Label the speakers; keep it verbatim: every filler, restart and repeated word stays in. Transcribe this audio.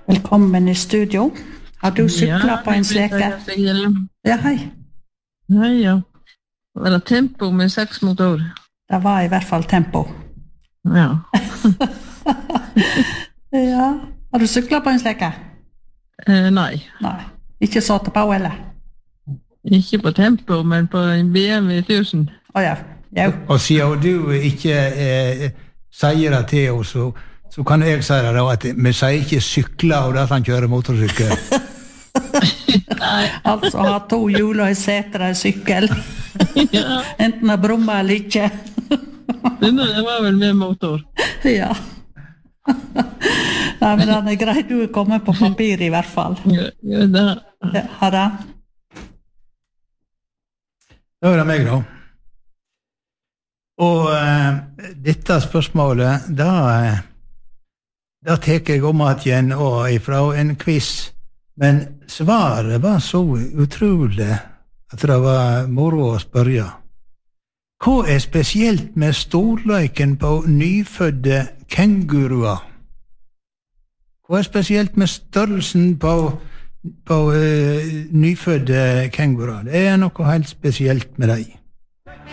Speaker 1: Velkommen i studio. Har du cyklet
Speaker 2: Ja,
Speaker 1: på en sleke? Ja, hei.
Speaker 2: Hei, ja. Var det tempo med seks motor?
Speaker 1: Det var i hvert fall tempo.
Speaker 2: Ja.
Speaker 1: Ja. Har du cyklet på en sleke?
Speaker 2: Eh, nei,
Speaker 1: Nei. Ikke satt på, eller?
Speaker 2: ikke på tempo, men på en B M W tusen.
Speaker 1: Å ja. Jo.
Speaker 3: Og siden du ikke eh, sier det til oss, så, så kan jeg si det da, at vi sier ikke sykler og at han kjører motorsykkel.
Speaker 1: Altså, ha to hjul og en seter og en sykkel.
Speaker 2: Ja,
Speaker 1: Enten å brumme eller ikke.
Speaker 2: denne det var vel med motor.
Speaker 1: Ja. Ja, men den er grei. Du er kommet på papir i hvert fall.
Speaker 2: Ja, ja, det.
Speaker 1: Ja, har det?
Speaker 3: Da er det meg da. Og eh, dette spørsmålet, da, eh, da teker jeg om at igjen og ifra en quiz. Men svaret var så utrolig at det var moro å spørre. Hva er spesielt med storløyken på nyfødde kenguruer? Hva er spesielt med størrelsen på, på uh, nyfødde kenguruer? Det er noe helt spesielt med dem.